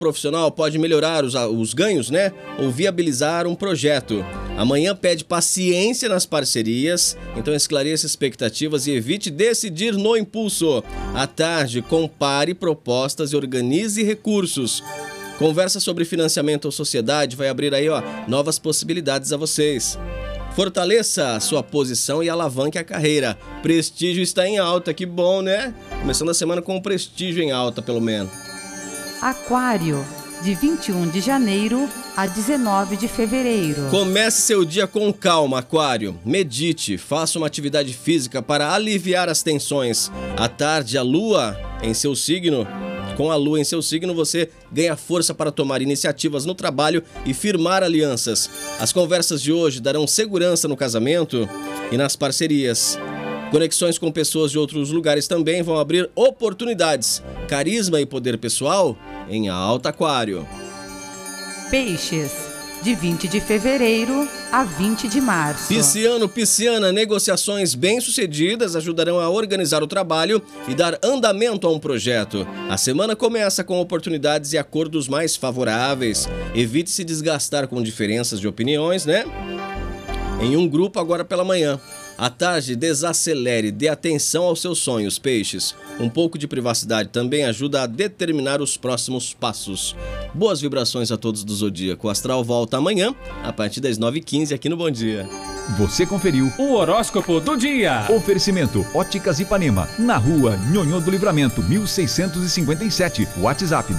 profissional pode melhorar os ganhos, né? Ou viabilizar um projeto. Amanhã pede paciência nas parcerias, então esclareça expectativas e evite decidir no impulso. À tarde, compare propostas e organize recursos. Conversa sobre financiamento ou sociedade vai abrir aí, novas possibilidades a vocês. Fortaleça a sua posição e alavanque a carreira. Prestígio está em alta, que bom, né? Começando a semana com o prestígio em alta, pelo menos. Aquário, de 21 de janeiro a 19 de fevereiro. Comece seu dia com calma, Aquário. Medite, faça uma atividade física para aliviar as tensões. À tarde, a lua em seu signo. Com a lua em seu signo, você ganha força para tomar iniciativas no trabalho e firmar alianças. As conversas de hoje darão segurança no casamento e nas parcerias. Conexões com pessoas de outros lugares também vão abrir oportunidades. Carisma e poder pessoal em alta, Aquário. Peixes, de 20 de fevereiro a 20 de março. Pisciano, pisciana, negociações bem-sucedidas ajudarão a organizar o trabalho e dar andamento a um projeto. A semana começa com oportunidades e acordos mais favoráveis. Evite se desgastar com diferenças de opiniões, né? Em um grupo agora pela manhã. À tarde, desacelere, dê atenção aos seus sonhos, peixes. Um pouco de privacidade também ajuda a determinar os próximos passos. Boas vibrações a todos do Zodíaco. O Astral volta amanhã, a partir das 9h15 aqui no Bom Dia. Você conferiu o horóscopo do dia. Oferecimento Óticas Ipanema, na rua Nhonhô do Livramento, 1657. WhatsApp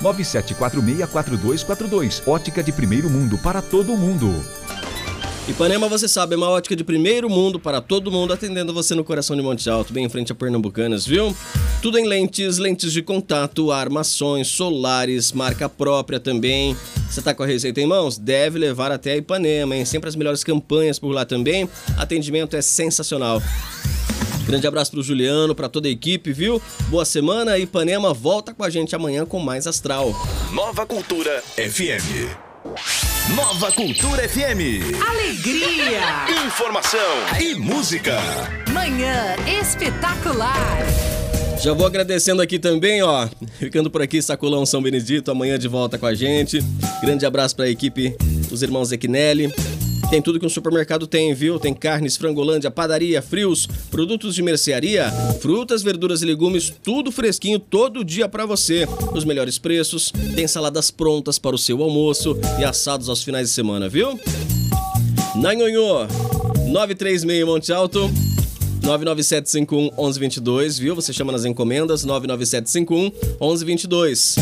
997464242. Ótica de primeiro mundo para todo mundo. Ipanema, você sabe, é uma ótica de primeiro mundo para todo mundo, atendendo você no coração de Monte Alto, bem em frente a Pernambucanas, viu? Tudo em lentes, lentes de contato, armações, solares, marca própria também. Você tá com a receita em mãos? Deve levar até a Ipanema, hein? Sempre as melhores campanhas por lá também. Atendimento é sensacional. Grande abraço pro Juliano, pra toda a equipe, viu? Boa semana, Ipanema volta com a gente amanhã com mais Astral. Nova Cultura FM. Nova Cultura FM. Alegria, informação e música. Manhã espetacular. Já vou agradecendo aqui também, ficando por aqui, Sacolão São Benedito, amanhã de volta com a gente. Grande abraço pra equipe dos irmãos Zequinelli. Tem tudo que um supermercado tem, viu? Tem carnes, frangolândia, padaria, frios, produtos de mercearia, frutas, verduras e legumes, tudo fresquinho todo dia pra você. Os melhores preços, tem saladas prontas para o seu almoço e assados aos finais de semana, viu? Na Nhonhô, 936 Monte Alto, 99751-1122, viu? Você chama nas encomendas, 99751-1122,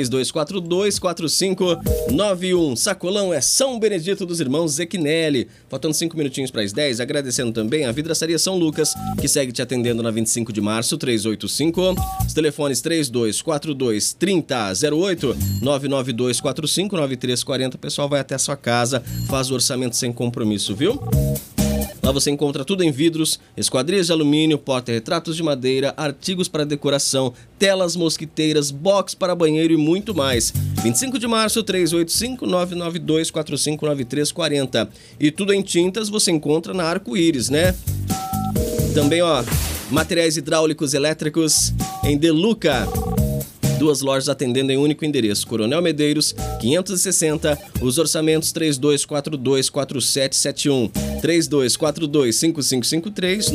3242-4591. Sacolão é São Benedito dos Irmãos Zequinelli. Faltando 5 minutinhos para as 10, agradecendo também a Vidraçaria São Lucas, que segue te atendendo na 25 de março, 385. Os telefones 3242-3008, 99245-9340. O pessoal vai até a sua casa, faz o orçamento sem compromisso, viu? Lá você encontra tudo em vidros, esquadrias de alumínio, porta-retratos de madeira, artigos para decoração, telas mosquiteiras, box para banheiro e muito mais. 25 de março, 385-99245-9340. E tudo em tintas você encontra na Arco-Íris, né? Também, materiais hidráulicos elétricos em Deluca. 2 lojas atendendo em único endereço. Coronel Medeiros, 560. Os orçamentos 3242-4771. 3242-5553.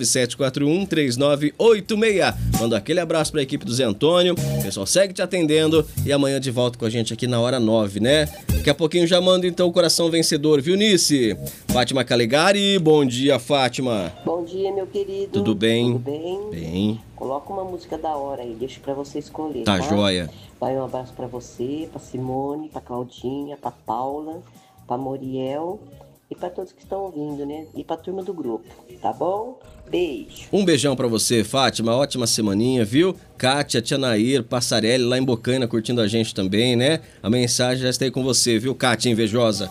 99741-3986. Manda aquele abraço para a equipe do Zé Antônio. O pessoal segue te atendendo. E amanhã de volta com a gente aqui na hora 9, né? Daqui a pouquinho já manda então o coração vencedor, viu, Nice? Fátima Calegari, bom dia, Fátima. Bom dia, meu querido. Tudo bem? Tudo bem? Bem. Coloca uma música da hora aí, deixa pra você escolher, tá? Joia. Vai um abraço pra você, pra Simone, pra Claudinha, pra Paula, pra Moriel e pra todos que estão ouvindo, né? E pra turma do grupo, tá bom? Beijo. Um beijão pra você, Fátima. Ótima semaninha, viu? Kátia, Tia Nair, Passarelli lá em Bocaina curtindo a gente também, né? A mensagem já está aí com você, viu, Kátia invejosa?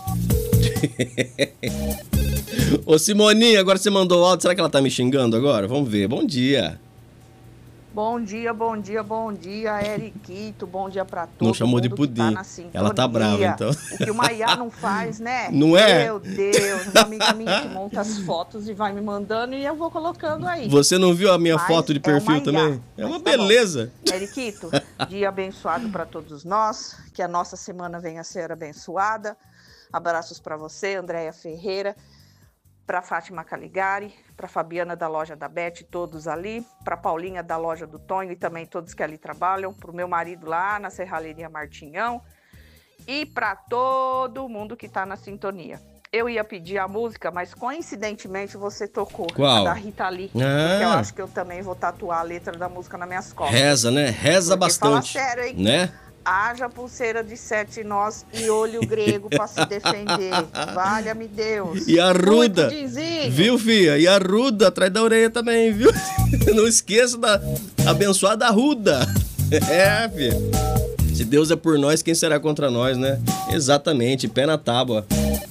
Ô, Simoninha, agora você mandou áudio. Será que ela tá me xingando agora? Vamos ver. Bom dia. Bom dia, Eriquito. Bom dia pra todos. Não chamou de pudim. Ela tá brava, então. O que o Maiá não faz, né? Não é? Meu Deus. Uma amiga minha que monta as fotos e vai me mandando e eu vou colocando aí. Você não viu a minha Mas foto de perfil também? É uma beleza. Eriquito, dia abençoado pra todos nós. Que a nossa semana venha a ser abençoada. Abraços pra você, Andréia Ferreira. Para Fátima Caligari, para Fabiana da loja da Beth, todos ali, para Paulinha da loja do Tonho e também todos que ali trabalham, para o meu marido lá na Serralheria Martinhão e para todo mundo que está na sintonia. Eu ia pedir a música, mas coincidentemente você tocou. Qual? A da Rita Lee, porque eu acho que eu também vou tatuar a letra da música nas minhas costas. Reza, né? Reza porque bastante. Fala sério, hein? Né? Haja pulseira de 7 nós e olho grego pra se defender. Valha-me Deus. E a ruda. Pudinzinho. Viu, filha? E a ruda atrás da orelha também, viu? Não esqueça da abençoada ruda. É, filha. Se Deus é por nós, quem será contra nós, né? Exatamente, pé na tábua.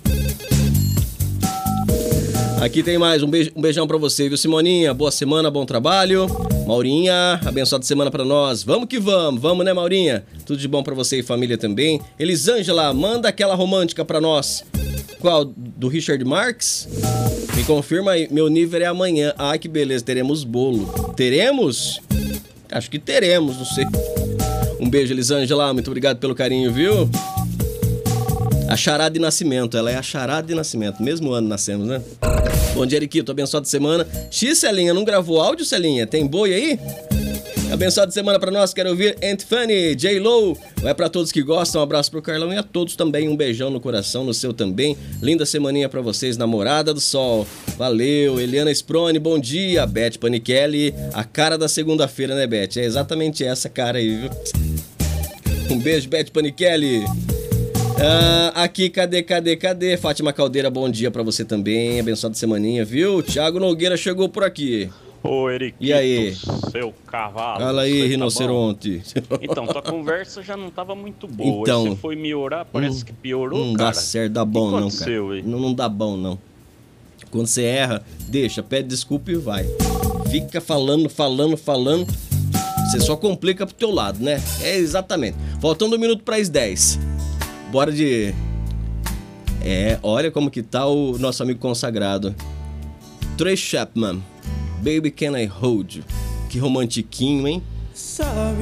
Aqui tem mais, um beijão pra você, viu, Simoninha? Boa semana, bom trabalho. Maurinha, abençoada semana pra nós. Vamos que vamos, vamos, né, Maurinha? Tudo de bom pra você e família também. Elisângela, manda aquela romântica pra nós. Qual? Do Richard Marx? Me confirma aí, meu nível é amanhã. Ah, que beleza, teremos bolo. Teremos? Acho que teremos, não sei. Um beijo, Elisângela, muito obrigado pelo carinho, viu? A charada de nascimento, ela é a charada de nascimento. Mesmo ano nascemos, né? Bom dia, Eriquito, abençoado semana. X, Celinha, não gravou áudio, Celinha? Tem boi aí? Abençoado semana pra nós, quero ouvir Anthony, J-Lo. Vai pra todos que gostam, um abraço pro Carlão e a todos também. Um beijão no coração, no seu também. Linda semaninha pra vocês, namorada do sol. Valeu, Eliana Sprone, bom dia. Beth Panichelli, a cara da segunda-feira, né, Beth? É exatamente essa cara aí, viu? Um beijo, Beth Panichelli. Aqui, cadê? Fátima Caldeira, bom dia pra você também, abençoada semaninha, viu? Thiago Nogueira chegou por aqui. Ô, Eriquito, e aí? Seu cavalo. Fala aí, rinoceronte. Tá então, tua conversa já não tava muito boa. Então, você foi me orar, parece que piorou, não cara. Dá certo, dá bom não, cara. Aí? Não dá bom, não. Quando você erra, deixa, pede desculpa e vai. Fica falando. Você só complica pro teu lado, né? É, exatamente. Faltando 1 minuto para as 10. Bora de... olha como que tá o nosso amigo consagrado. Trey Chapman, Baby Can I Hold You? Que romantiquinho, hein?